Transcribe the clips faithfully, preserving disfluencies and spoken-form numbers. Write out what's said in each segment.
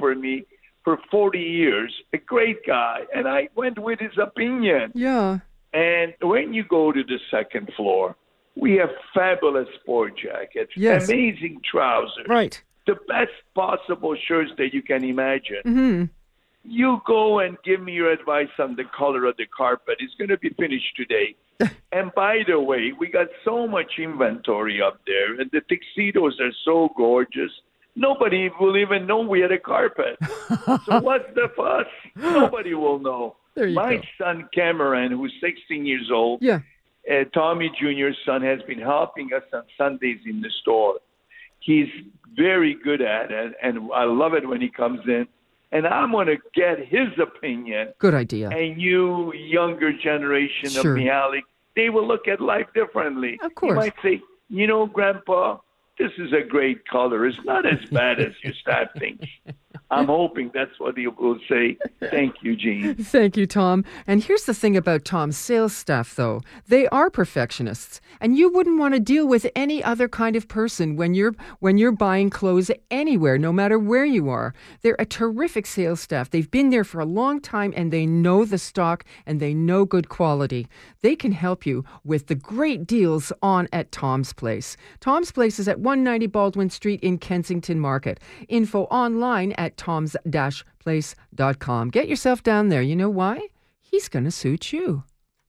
for me for forty years, a great guy, and I went with his opinion. Yeah. And when you go to the second floor, we have fabulous sport jackets, yes. amazing trousers, right. the best possible shirts that you can imagine. Mm-hmm. You go and give me your advice on the color of the carpet. It's going to be finished today. And by the way, we got so much inventory up there, and the tuxedos are so gorgeous. Nobody will even know we had a carpet. So what's the fuss? Nobody will know. There you My go. son Cameron, who's sixteen years old, yeah. uh, Tommy Junior's son, has been helping us on Sundays in the store. He's very good at it, and I love it when he comes in. And I'm going to get his opinion. Good idea. A new, younger generation Sure. of Mihalik, they will look at life differently. Of course. He might say, you know, Grandpa, this is a great color. It's not as bad as your staff thinks. I'm hoping that's what he will say. Thank you, Gene. Thank you, Tom. And here's the thing about Tom's sales staff, though. They are perfectionists, and you wouldn't want to deal with any other kind of person when you're when you're buying clothes anywhere, no matter where you are. They're a terrific sales staff. They've been there for a long time, and they know the stock, and they know good quality. They can help you with the great deals on at Tom's Place. Tom's Place is at one ninety Baldwin Street in Kensington Market. Info online at toms dash place dot com. Get yourself down there. You know why? He's going to suit you.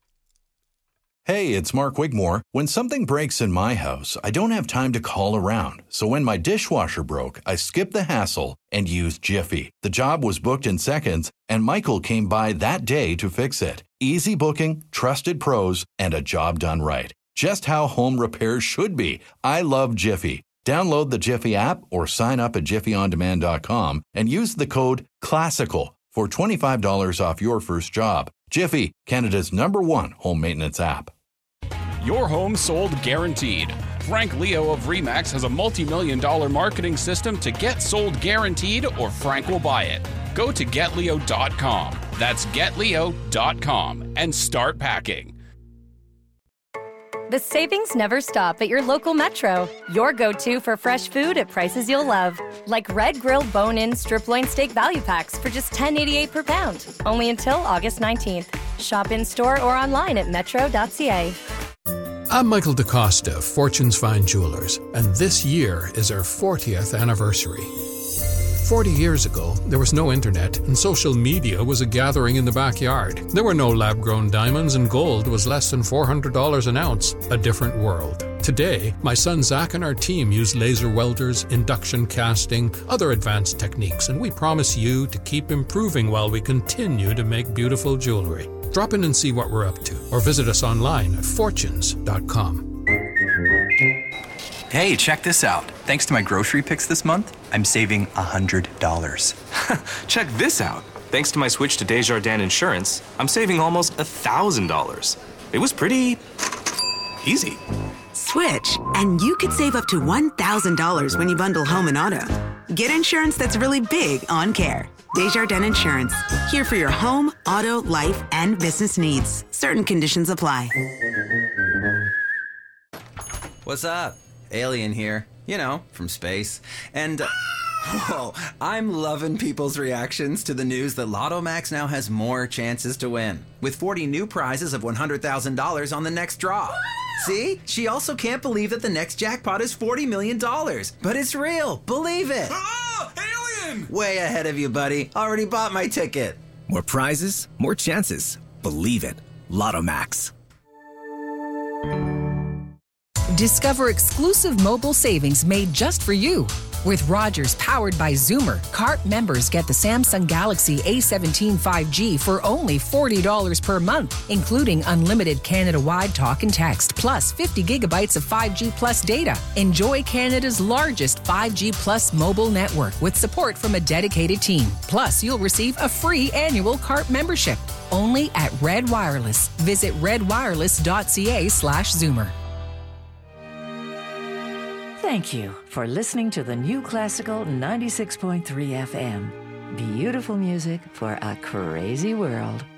Hey, it's Mark Wigmore. When something breaks in my house, I don't have time to call around. So when my dishwasher broke, I skipped the hassle and used Jiffy. The job was booked in seconds, and Michael came by that day to fix it. Easy booking, trusted pros, and a job done right. Just how home repairs should be. I love Jiffy. Download the Jiffy app or sign up at jiffy on demand dot com and use the code CLASSICAL for twenty-five dollars off your first job. Jiffy, Canada's number one home maintenance app. Your home sold guaranteed. Frank Leo of RE/MAX has a multi-million dollar marketing system to get sold guaranteed, or Frank will buy it. Go to get leo dot com. That's get leo dot com and start packing. The savings never stop at your local Metro. Your go-to for fresh food at prices you'll love. Like Red Grill Bone-In Strip Loin Steak Value Packs for just ten eighty-eight per pound. Only until August nineteenth. Shop in-store or online at metro dot c a. I'm Michael DaCosta of Fortune's Fine Jewelers, and this year is our fortieth anniversary. Forty years ago, there was no internet, and social media was a gathering in the backyard. There were no lab-grown diamonds, and gold was less than four hundred dollars an ounce. A different world. Today, my son Zach and our team use laser welders, induction casting, other advanced techniques, and we promise you to keep improving while we continue to make beautiful jewelry. Drop in and see what we're up to, or visit us online at fortunes dot com. Hey, check this out. Thanks to my grocery picks this month, I'm saving one hundred dollars. Check this out. Thanks to my switch to Desjardins Insurance, I'm saving almost one thousand dollars. It was pretty easy. Switch, and you could save up to one thousand dollars when you bundle home and auto. Get insurance that's really big on care. Desjardins Insurance. Here for your home, auto, life, and business needs. Certain conditions apply. What's up? Alien here. You know, from space. And, uh, whoa, I'm loving people's reactions to the news that Lotto Max now has more chances to win. With forty new prizes of one hundred thousand dollars on the next draw. See? She also can't believe that the next jackpot is forty million dollars. But it's real. Believe it. Ah! Alien! Way ahead of you, buddy. Already bought my ticket. More prizes, more chances. Believe it. Lotto Max. Discover exclusive mobile savings made just for you. With Rogers powered by Zoomer, C A R T members get the Samsung Galaxy A seventeen five G for only forty dollars per month, including unlimited Canada-wide talk and text, plus fifty gigabytes of five G plus data. Enjoy Canada's largest five G plus mobile network with support from a dedicated team. Plus, you'll receive a free annual C A R T membership. Only at Red Wireless. Visit redwireless.ca slash Zoomer. Thank you for listening to the New Classical ninety-six point three F M. Beautiful music for a crazy world.